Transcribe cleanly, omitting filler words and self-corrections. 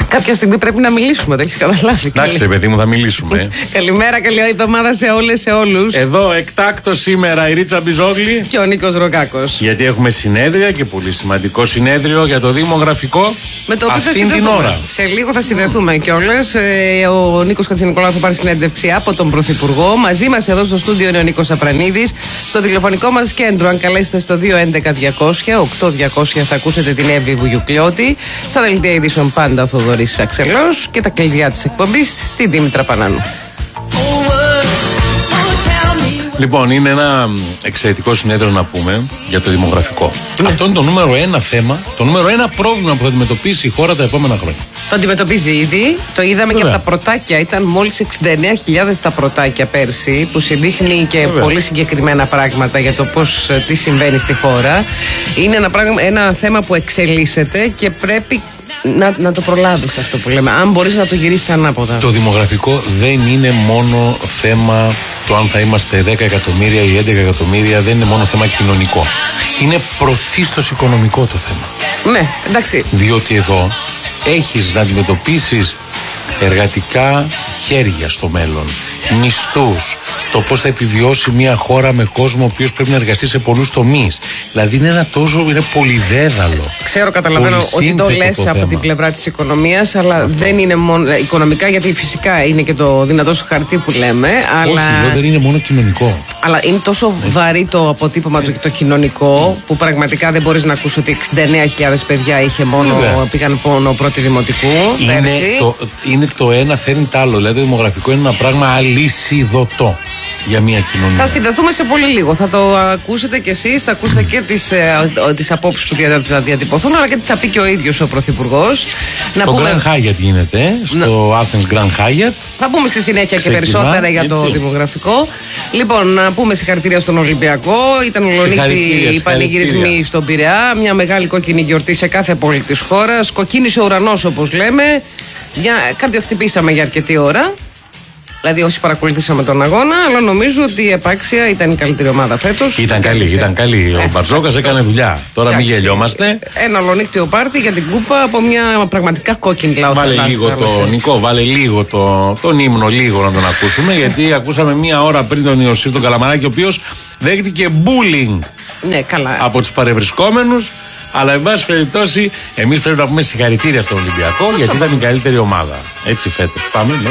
Κάποια στιγμή πρέπει να μιλήσουμε, το έχεις καταλάβει. Εντάξει, παιδί μου, θα μιλήσουμε. Καλημέρα, καλή εβδομάδα σε όλες, σε όλους. Εδώ εκτάκτο σήμερα η Ρίτσα Μπιζόγλη και ο Νίκος Ροκάκος. Γιατί έχουμε συνέδρια και πολύ σημαντικό συνέδριο για το δημογραφικό. Με το οποίο αυτήν την ώρα. Σε λίγο θα συνδεθούμε κιόλας. Ο Νίκος Χατζηνικολάου θα πάρει συνέντευξη από τον Πρωθυπουργό. Μαζί μας εδώ στο στούντιο είναι ο Νίκος Απρανίδης. Στο τηλεφωνικό μας κέντρο, αν καλέσετε στο 211-200-8200, θα ακούσετε την Εύη Βουγιουκλιώτη. Στα δελτία ειδήσεων πάντα ο Θοδωρής Αξελός και τα κλειδιά της εκπομπής στη Δήμητρα Πανάνου. Λοιπόν, είναι ένα εξαιρετικό συνέδριο να πούμε για το δημογραφικό. Ναι. Αυτό είναι το νούμερο ένα θέμα, το νούμερο ένα πρόβλημα που θα αντιμετωπίσει η χώρα τα επόμενα χρόνια. Το αντιμετωπίζει ήδη. Το είδαμε και από τα πρωτάκια. Ήταν μόλις 69.000 τα πρωτάκια πέρσι, που συντύχνει και πολύ συγκεκριμένα πράγματα για το πώς, τι συμβαίνει στη χώρα. Είναι ένα θέμα που εξελίσσεται και πρέπει να το προλάβεις αυτό που λέμε. Αν μπορείς να το γυρίσεις ανάποδα. Το δημογραφικό δεν είναι μόνο θέμα το αν θα είμαστε 10 εκατομμύρια ή 11 εκατομμύρια, δεν είναι μόνο θέμα κοινωνικό. Είναι πρωτίστως οικονομικό το θέμα. Ναι, εντάξει. Διότι εδώ έχεις να αντιμετωπίσεις εργατικά χέρια στο μέλλον, μισθούς, το πώς θα επιβιώσει μια χώρα με κόσμο ο οποίος πρέπει να εργαστεί σε πολλούς τομείς. Δηλαδή είναι είναι πολυδέδαλο. Ξέρω, καταλαβαίνω ότι το λες από την πλευρά της οικονομίας, αλλά δεν είναι μόνο οικονομικά, γιατί φυσικά είναι και το δυνατό σου χαρτί που λέμε. Αλλά... Όχι, δεν είναι μόνο κοινωνικό. Αλλά είναι τόσο βαρύ το αποτύπωμα του και το κοινωνικό, που πραγματικά δεν μπορείς να ακούσεις ότι 69.000 παιδιά πήγαν μόνο πρώτη δημοτικού. Είναι το ένα φέρνει το άλλο. Δηλαδή το δημογραφικό είναι ένα πράγμα αλυσιδωτό για μια κοινωνία. Θα συνδεθούμε σε πολύ λίγο. Θα το ακούσετε κι εσείς, θα ακούσετε και τις απόψεις που θα διατυπωθούν, αλλά και τι θα πει και ο ίδιος ο Πρωθυπουργός. Το Grand Hyatt γίνεται, στο Athens Grand Hyatt. Θα πούμε στη συνέχεια και περισσότερα για το δημογραφικό. Λοιπόν, να πούμε συγχαρητήρια στον Ολυμπιακό. Ήταν ολονύχτη οι πανηγυρισμοί στον Πειραιά. Μια μεγάλη κόκκινη γιορτή σε κάθε πόλη της χώρας. Κοκκίνησε ο ουρανός, όπως λέμε. Καρδιοχτυπήσαμε για αρκετή ώρα. Δηλαδή, όσοι παρακολουθήσαμε τον αγώνα, αλλά νομίζω ότι επάξια ήταν η καλύτερη ομάδα φέτος. Ήταν καλή. Ο Μπαρτζόκας έκανε δουλειά. Τώρα μην γελιόμαστε. Ένα ολονύκτιο πάρτι για την κούπα από μια πραγματικά κόκκινη λαό. Νικό, βάλε λίγο τον ύμνο, λίγο να τον ακούσουμε. Γιατί ακούσαμε μία ώρα πριν τον Ιωσήφ τον Καλαμαράκη, ο οποίος δέχτηκε bullying από τους παρευρισκόμενους. Αλλά, εν πάση περιπτώσει, εμείς πρέπει να πούμε συγχαρητήρια στον Ολυμπιακό, γιατί ήταν η καλύτερη ομάδα. Έτσι φέτος. Πάμε.